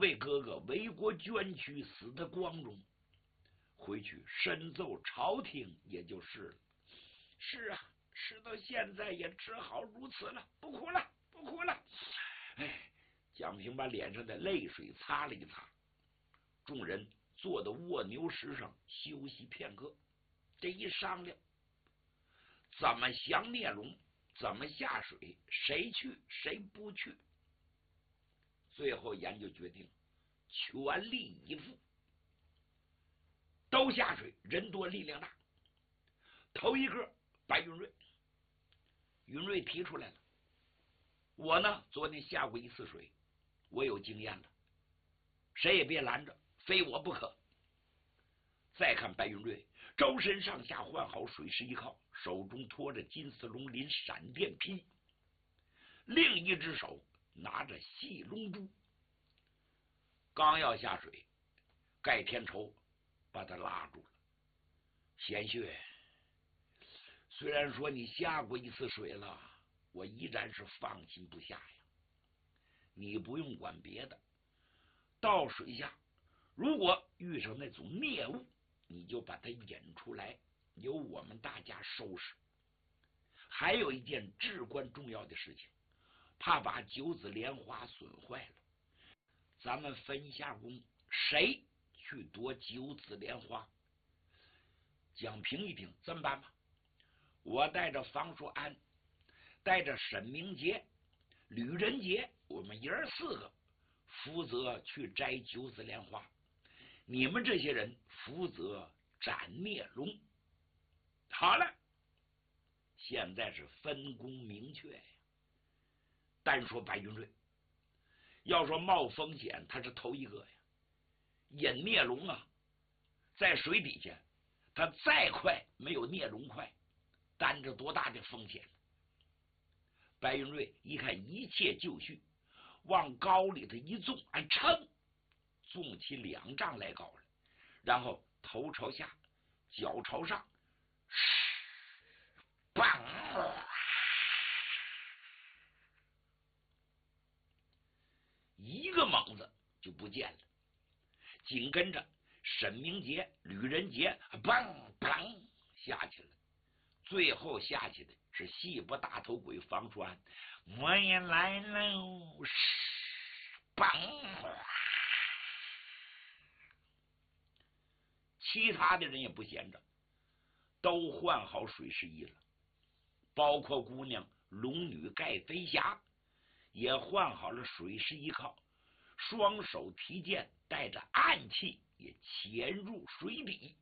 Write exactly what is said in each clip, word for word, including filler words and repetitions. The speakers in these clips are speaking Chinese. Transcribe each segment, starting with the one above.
位哥哥为国捐躯，死得光荣，回去深奏朝廷，也就是了。是啊，事到现在也只好如此了，不哭了，不哭了。哎，蒋平把脸上的泪水擦了一擦，众人坐到卧牛石上休息片刻。这一商量，怎么降孽龙，怎么下水，谁去谁不去，最后研究决定，全力以赴，都下水，人多力量大。头一个白云瑞，云瑞提出来了，我呢昨天下过一次水，我有经验了，谁也别拦着，非我不可。再看白云瑞，周身上下换好水势一靠，手中托着金丝龙鳞闪电劈，另一只手拿着细龙珠，刚要下水，盖天仇把他拉住了。贤婿，虽然说你下过一次水了，我依然是放心不下呀。你不用管别的，到水下如果遇上那种孽物，你就把它引出来，由我们大家收拾。还有一件至关重要的事情，怕把九子莲花损坏了，咱们分一下工，谁去夺九子莲花？蒋平一听，这么办吧，我带着房叔安，带着沈明杰、吕仁杰，我们爷儿四个负责去摘九子莲花，你们这些人负责斩孽龙。好了，现在是分工明确呀。单说白云瑞，要说冒风险，他是头一个呀。引孽龙啊，在水底下，他再快没有孽龙快，担着多大的风险？白云瑞一看一切就绪，往高里头一纵，哎，撑，纵起两丈来高了，然后头朝下，脚朝上，砰！一个猛子就不见了，紧跟着沈明杰、吕仁杰，砰砰下去了。最后下去的是细脖大头鬼房叔安，我也来喽！砰！其他的人也不闲着，都换好水湿衣了，包括姑娘龙女盖飞霞也换好了水湿衣靠，双手提剑，带着暗器也潜入水底。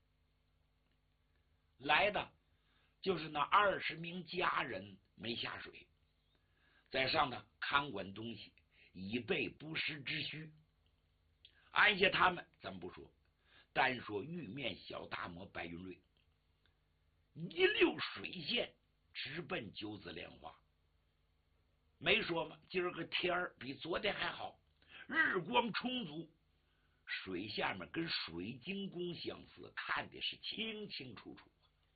来的就是那二十名家人没下水，在上头看管东西，以备不时之需。安下他们咱不说，单说玉面小大魔白云瑞，一溜水线直奔九子莲花。没说嘛，今儿个天儿比昨天还好，日光充足，水下面跟水晶宫相似，看的是清清楚楚。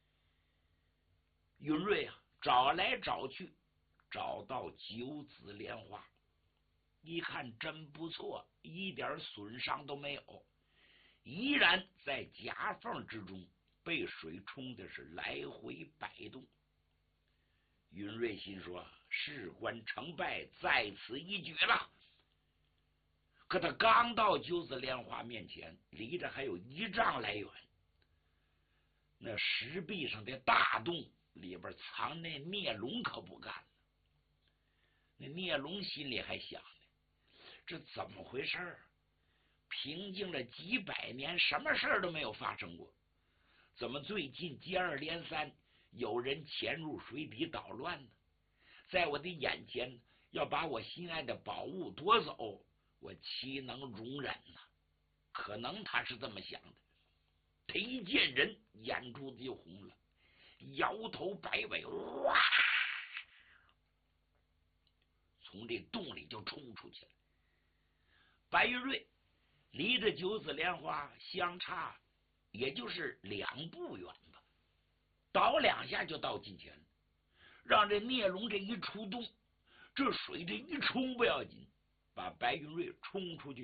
云瑞啊，找来找去，找到九子莲花，一看真不错，一点损伤都没有，依然在夹缝之中，被水冲的是来回摆动。云瑞心说，事关成败，在此一举了。可他刚到九子莲花面前，离着还有一丈来远，那石壁上的大洞里边藏那孽龙可不干了。那孽龙心里还想呢，这怎么回事？平静了几百年，什么事都没有发生过，怎么最近接二连三有人潜入水底捣乱呢？在我的眼前要把我心爱的宝物夺走，我岂能容忍呢？可能他是这么想的。他一见人，眼珠子就红了，摇头摆尾，哇，从这洞里就冲出去了。白云瑞离着九子莲花相差也就是两步远吧，倒两下就到近前了。让这孽龙这一出动，这水这一冲不要紧，把白云瑞冲出去